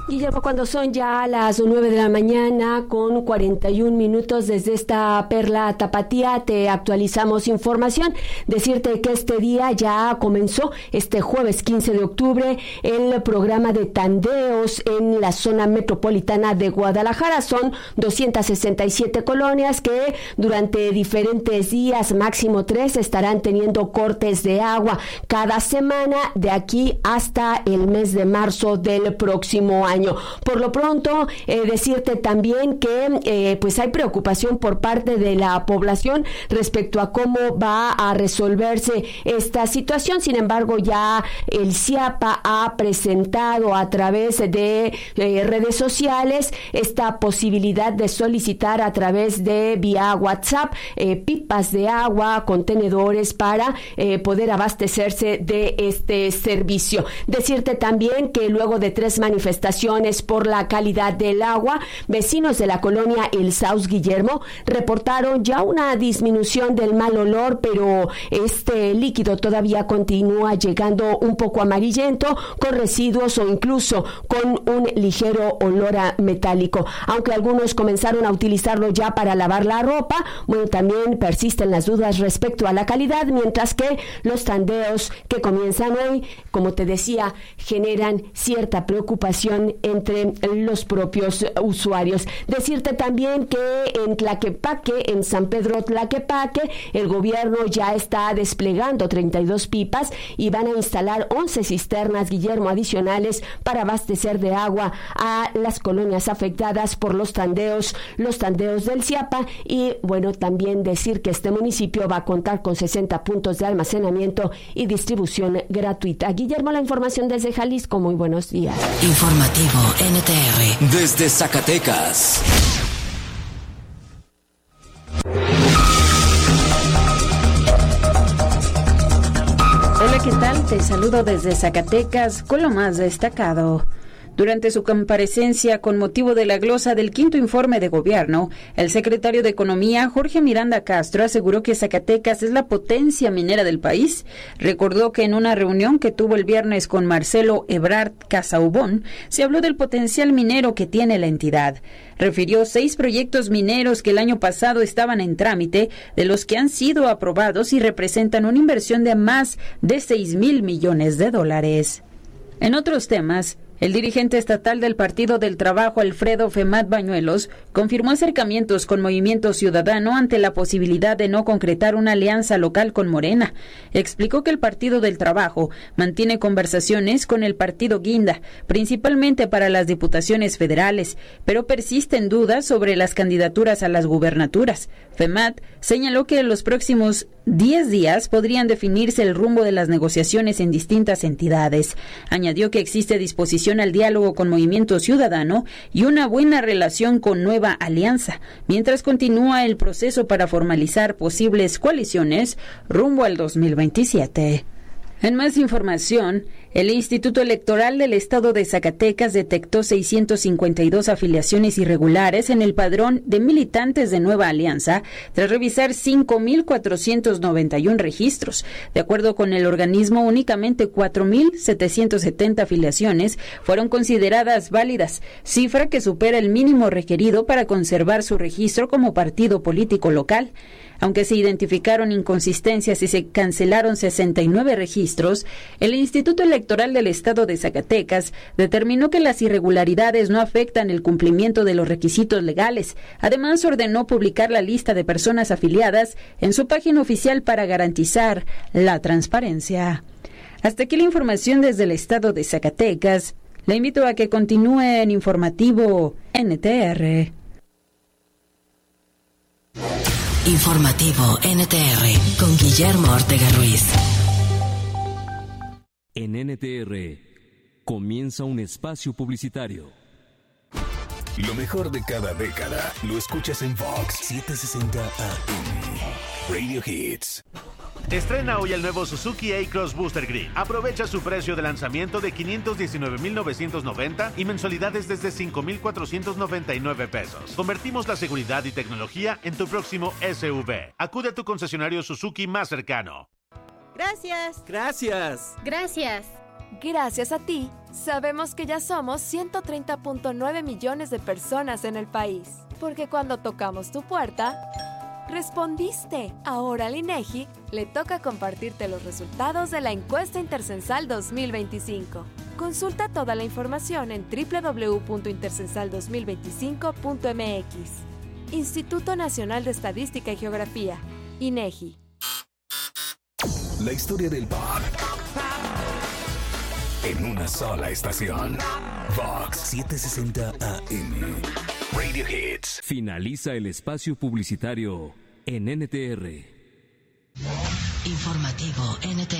Guillermo, cuando son ya las 9 de la mañana con 41 minutos desde esta Perla Tapatía, te actualizamos información. Decirte que este día ya comenzó, este jueves 15 de octubre, el programa de tandeos en la zona metropolitana de Guadalajara. Son 267 colonias que durante diferentes días, máximo 3, estarán teniendo cortes de agua cada semana de aquí hasta el mes de marzo del próximo año. Por lo pronto, decirte también que pues hay preocupación por parte de la población respecto a cómo va a resolverse esta situación. Sin embargo, ya el CIAPA ha presentado a través de redes sociales esta posibilidad de solicitar a través de vía WhatsApp pipas de agua, contenedores para poder abastecerse de este servicio. Decirte también que luego de 3 manifestaciones por la calidad del agua, vecinos de la colonia El Saus, Guillermo, reportaron ya una disminución del mal olor, pero este líquido todavía continúa llegando un poco amarillento, con residuos o incluso con un ligero olor a metálico. Aunque algunos comenzaron a utilizarlo ya para lavar la ropa, bueno, también persisten las dudas respecto a la calidad, mientras que los tandeos que comienzan hoy, como te decía, generan cierta preocupación entre los propios usuarios. Decirte también que en Tlaquepaque, en San Pedro Tlaquepaque, el gobierno ya está desplegando 32 pipas y van a instalar 11 cisternas, Guillermo, adicionales para abastecer de agua a las colonias afectadas por los tandeos del CIAPA. Y bueno, también decir que este municipio va a contar con 60 puntos de almacenamiento y distribución gratuita. Guillermo, la información desde Jalisco. Muy buenos días. Informativo NTR desde Zacatecas. Hola, ¿qué tal? Te saludo desde Zacatecas con lo más destacado. Durante su comparecencia con motivo de la glosa del quinto informe de gobierno, el secretario de Economía, Jorge Miranda Castro, aseguró que Zacatecas es la potencia minera del país. Recordó que en una reunión que tuvo el viernes con Marcelo Ebrard Casaubon, se habló del potencial minero que tiene la entidad. Refirió 6 proyectos mineros que el año pasado estaban en trámite, de los que han sido aprobados y representan una inversión de más de 6,000 millones de dólares. En otros temas, el dirigente estatal del Partido del Trabajo, Alfredo Femat Bañuelos, confirmó acercamientos con Movimiento Ciudadano ante la posibilidad de no concretar una alianza local con Morena. Explicó que el Partido del Trabajo mantiene conversaciones con el Partido Guinda, principalmente para las diputaciones federales, pero persisten dudas sobre las candidaturas a las gubernaturas. Femat señaló que en los próximos 10 días podrían definirse el rumbo de las negociaciones en distintas entidades. Añadió que existe disposición al diálogo con Movimiento Ciudadano y una buena relación con Nueva Alianza, mientras continúa el proceso para formalizar posibles coaliciones rumbo al 2027. En más información, el Instituto Electoral del Estado de Zacatecas detectó 652 afiliaciones irregulares en el padrón de militantes de Nueva Alianza, tras revisar 5,491 registros. De acuerdo con el organismo, únicamente 4,770 afiliaciones fueron consideradas válidas, cifra que supera el mínimo requerido para conservar su registro como partido político local. Aunque se identificaron inconsistencias y se cancelaron 69 registros, el Instituto Electoral del Estado de Zacatecas determinó que las irregularidades no afectan el cumplimiento de los requisitos legales. Además, ordenó publicar la lista de personas afiliadas en su página oficial para garantizar la transparencia. Hasta aquí la información desde el Estado de Zacatecas. Le invito a que continúe en Informativo NTR. Informativo NTR con Guillermo Ortega Ruiz. En NTR comienza un espacio publicitario. Lo mejor de cada década lo escuchas en Vox 760 AM. Radio Hits. Estrena hoy el nuevo Suzuki A-Cross Booster Green. Aprovecha su precio de lanzamiento de $519,990 y mensualidades desde $5,499. Convertimos la seguridad y tecnología en tu próximo SUV. Acude a tu concesionario Suzuki más cercano. Gracias. Gracias. Gracias. Gracias a ti, sabemos que ya somos 130.9 millones de personas en el país. Porque cuando tocamos tu puerta, respondiste. Ahora al INEGI le toca compartirte los resultados de la encuesta Intercensal 2025. Consulta toda la información en www.intercensal2025.mx. Instituto Nacional de Estadística y Geografía, INEGI. La historia del pop en una sola estación. Vox 760 AM. Radio Hits. Finaliza el espacio publicitario en NTR. Informativo NTR.